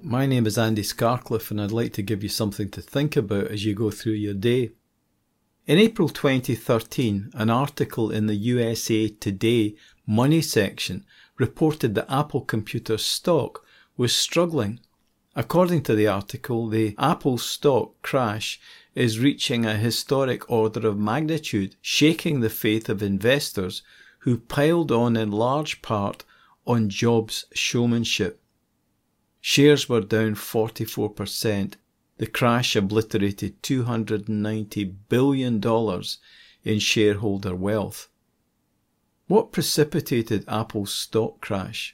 My name is Andy Scarcliffe and I'd like to give you something to think about as you go through your day. In April 2013, an article in the USA Today Money section reported that Apple Computer stock was struggling. According to the article, the Apple stock crash is reaching a historic order of magnitude, shaking the faith of investors who piled on in large part on Jobs' showmanship. Shares were down 44%. The crash obliterated $290 billion in shareholder wealth. What precipitated Apple's stock crash?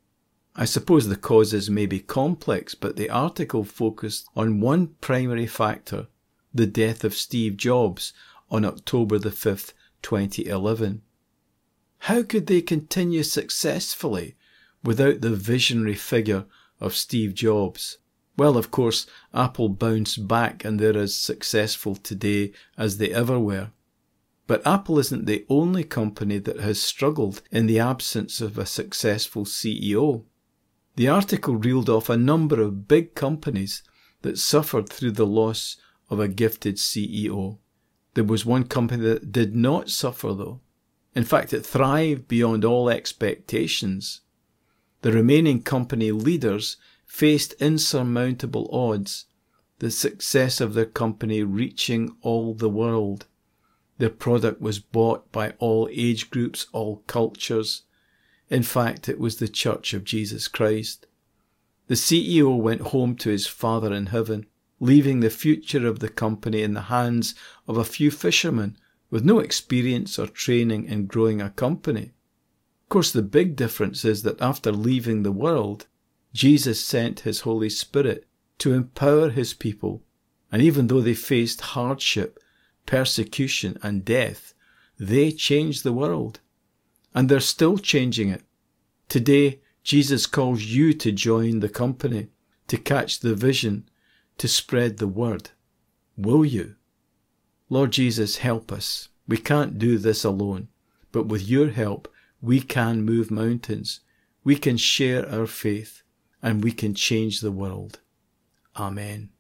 I suppose the causes may be complex, but the article focused on one primary factor, the death of Steve Jobs on October the 5th, 2011. How could they continue successfully without the visionary figure of Steve Jobs? Well, of course, Apple bounced back and they're as successful today as they ever were. But Apple isn't the only company that has struggled in the absence of a successful CEO. The article reeled off a number of big companies that suffered through the loss of a gifted CEO. There was one company that did not suffer though. In fact, it thrived beyond all expectations. The remaining company leaders faced insurmountable odds, the success of their company reaching all the world. Their product was bought by all age groups, all cultures. In fact, it was the Church of Jesus Christ. The CEO went home to his Father in heaven, leaving the future of the company in the hands of a few fishermen with no experience or training in growing a company. Of course, the big difference is that after leaving the world, Jesus sent his Holy Spirit to empower his people, and even though they faced hardship, persecution and death, they changed the world. And they're still changing it. Today, Jesus calls you to join the company, to catch the vision, to spread the word. Will you? Lord Jesus, help us. We can't do this alone, but with your help, we can move mountains. We can share our faith, and we can change the world. Amen.